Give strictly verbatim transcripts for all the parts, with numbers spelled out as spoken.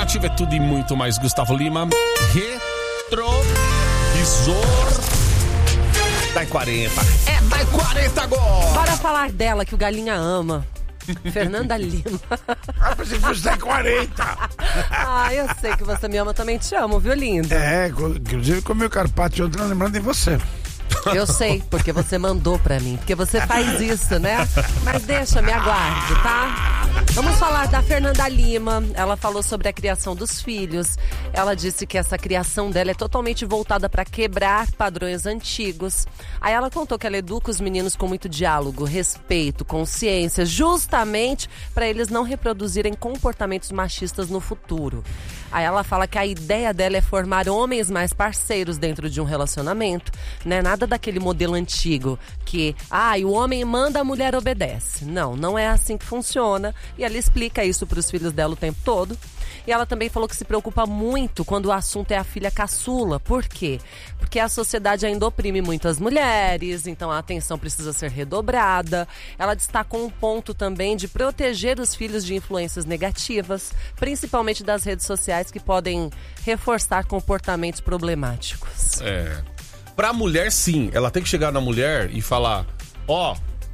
Nativa é tudo e muito mais. Gustavo Lima, retrovisor da quarenta. É da quarenta agora. Bora falar dela, que o Galinha ama. Fernanda Lima. Ah, pensei que fosse da quarenta. Ah, eu sei que você me ama, também te amo, viu, lindo? É, inclusive comi o carpaccio ontem, lembrando de você. Eu sei, porque você mandou pra mim, porque você faz isso, né? Mas deixa, me aguarde, tá? Vamos falar da Fernanda Lima. Ela falou sobre a criação dos filhos. Ela disse que essa criação dela é totalmente voltada para quebrar padrões antigos. Aí ela contou que ela educa os meninos com muito diálogo, respeito, consciência, justamente para eles não reproduzirem comportamentos machistas no futuro. Aí ela fala que a ideia dela é formar homens mais parceiros dentro de um relacionamento, né? Nada daquele modelo antigo que, ah, o homem manda, a mulher obedece. Não, não é assim que funciona. E ela explica isso para os filhos dela o tempo todo. E ela também falou que se preocupa muito quando o assunto é a filha caçula. Por quê? Porque a sociedade ainda oprime muito as mulheres, então a atenção precisa ser redobrada. Ela destacou um ponto também de proteger os filhos de influências negativas, principalmente das redes sociais, que podem reforçar comportamentos problemáticos. É. Pra mulher, sim. Ela tem que chegar na mulher e falar, ó,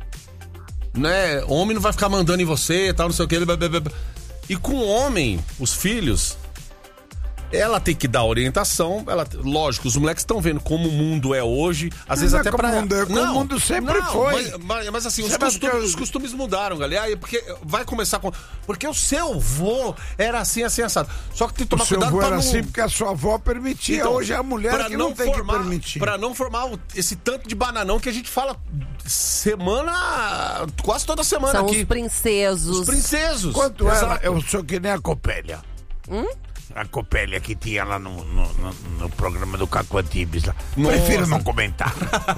né, homem não vai ficar mandando em você, tal, não sei o que. Blá, blá, blá. E com o homem, os filhos, ela tem que dar orientação. Ela, lógico, os moleques estão vendo como o mundo é hoje. Às vezes não até é como pra... o mundo é, como não, o mundo sempre não, foi. Mas, mas, mas assim, os Sabe costumes, que eu- os costumes mudaram, galera. Porque vai começar com... Porque o seu avô era assim, assim, assado. Só que tem que O tomar seu cuidado avô pra era não... assim porque a sua avó permitia. Então, Hoje é a mulher pra que não, tem formar, que permitir. Pra não formar o- esse tanto de bananão que a gente fala semana... Quase toda semana São aqui. os princesos. Os princesos. Quanto era? Exato. Eu sou que nem a Copélia. Hum? A Copélia que tinha lá no, no, no, no programa do Caco Antibes lá. Nossa. Prefiro não comentar.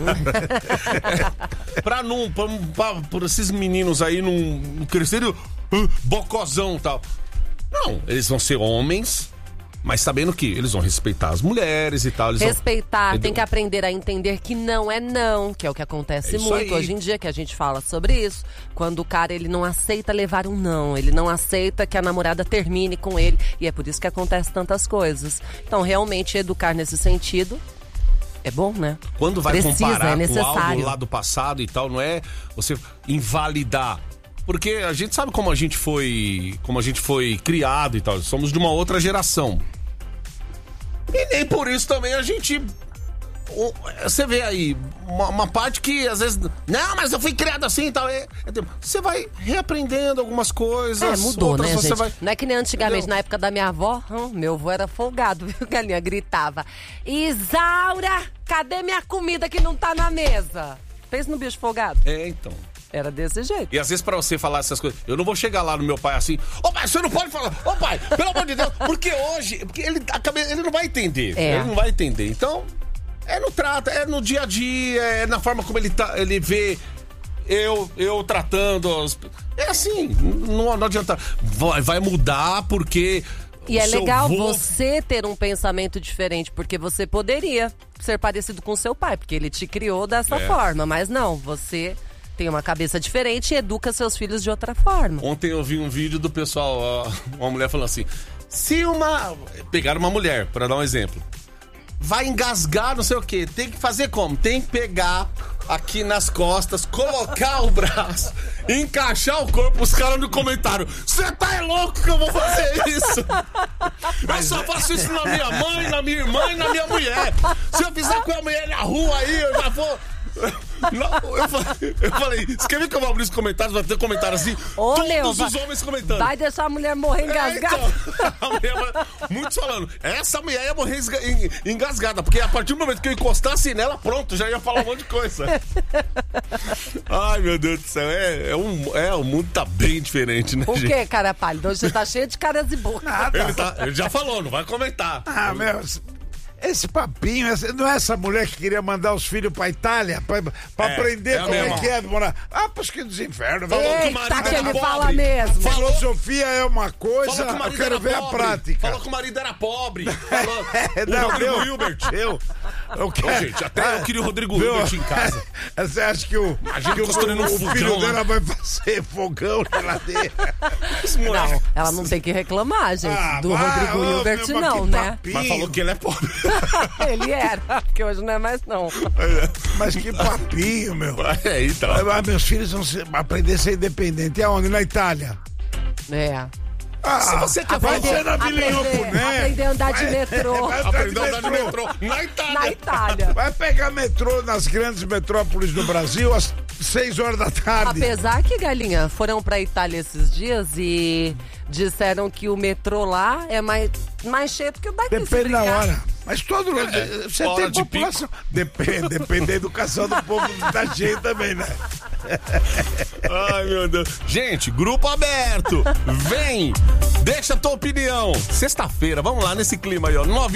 Pra não, pra, pra, por esses meninos aí não, não crescerem uh, bocozão e tal. Não, eles vão ser homens, mas sabendo que eles vão respeitar as mulheres e tal. Eles Respeitar, vão... tem que aprender a entender que não é não, que é o que acontece É isso muito aí. hoje em dia, que a gente fala sobre isso. Quando o cara, ele não aceita levar um não, ele não aceita que a namorada termine com ele, e é por isso que acontece tantas coisas. Então, realmente, educar nesse sentido é bom, né? Quando vai Precisa, comparar é com necessário. algo lá do passado e tal, não é você invalidar. Porque a gente sabe como a gente foi, como a gente foi criado e tal. Somos de uma outra geração. E nem por isso também a gente... o- Você vê aí, uma, uma parte que às vezes... Não, mas eu fui criado assim e tal. É, é tempo. Você vai reaprendendo algumas coisas. É, mudou, outras né, você gente? vai... Não é que nem antigamente, Entendeu? na época da minha avó, hum, meu avô era folgado, viu? Galinha gritava: Isaura, cadê minha comida que não tá na mesa? Fez no bicho folgado? É, então... Era desse jeito. E às vezes pra você falar essas coisas, eu não vou chegar lá no meu pai assim, ô pai, você não pode falar, ô pai, pelo amor de Deus, porque hoje, porque ele, a cabeça, ele não vai entender, É. ele não vai entender, então é no trato, é no dia a dia, é na forma como ele, tá, ele vê eu, eu tratando, as- é assim, não, não adianta, vai, vai mudar porque... E o é seu legal vô- você ter um pensamento diferente, porque você poderia ser parecido com seu pai, porque ele te criou dessa É. forma, mas não, você tem uma cabeça diferente e educa seus filhos de outra forma. Ontem eu vi um vídeo do pessoal, ó, uma mulher falando assim, se uma... Pegaram uma mulher, pra dar um exemplo. Vai engasgar, não sei o quê. Tem que fazer como? Tem que pegar aqui nas costas, colocar o braço, encaixar o corpo. Os caras no comentário, você tá é louco que eu vou fazer isso? Eu só faço isso na minha mãe, na minha irmã e na minha mulher. Se eu fizer com a mulher na rua aí, eu já vou... Não, eu falei, eu falei, escreve que eu vou abrir os comentários, vai ter comentário assim, Ô, todos Leo, os vai- homens comentando. Vai deixar a mulher morrer engasgada? É, então, a mulher vai- muitos falando, essa mulher ia morrer esga- en- engasgada, porque a partir do momento que eu encostasse nela, pronto, já ia falar um monte de coisa. Ai, meu Deus do céu, é, é, um, é, o mundo tá bem diferente, né, O gente? que, cara pálido? Hoje você tá cheio de caras e boca. Ele, tá- ele já falou, não vai comentar. Ah, meu, esse papinho, essa- não é essa mulher que queria mandar os filhos pra Itália pra, pra É, aprender é a como é mesma. que é morar? Ah, pros que dos infernos. Falou que o Eita, marido que era ele pobre. fala mesmo. Falou, Filosofia é uma coisa, falou que o eu marido quero era ver pobre. a prática. Falou que o marido era pobre. Falou, É, o não, Rodrigo eu- Hilbert. eu- Eu Ô, quero... gente, até eu queria o Rodrigo Viu? Hilbert em casa. Você acha que o, Imagina que o, construindo um o fogão filho lá. dela vai fazer fogão na ladeira? Esse moleque. Não, ela não tem que reclamar, gente, Ah, do vai, Rodrigo ô, Hilbert, meu, mas não, que né? papinho. Mas falou que ele é pobre. Ele era, porque hoje não é mais, não. Mas que papinho, meu. É, então. Ah, meus filhos vão ser- aprender a ser independente. Aonde? Na Itália. É. Ah, Se você quer vai fazer- ser na Vila aprender- Iopuné. aprender a andar de metrô. Vai Aprendeu a andar andar de metrô na Itália. Na Itália. Vai pegar metrô nas grandes metrópoles do Brasil às seis horas da tarde. Apesar que, Galinha, foram pra Itália esses dias e disseram que o metrô lá é mais, mais cheio do que o daqui. se Depende da brincar. hora. Mas todo mundo. Você hora tem de população. Depende, depende da educação do povo, tá cheio também, né? Ai, meu Deus. Gente, grupo aberto. Vem. Deixa a tua opinião. Sexta-feira, vamos lá nesse clima aí, ó. nove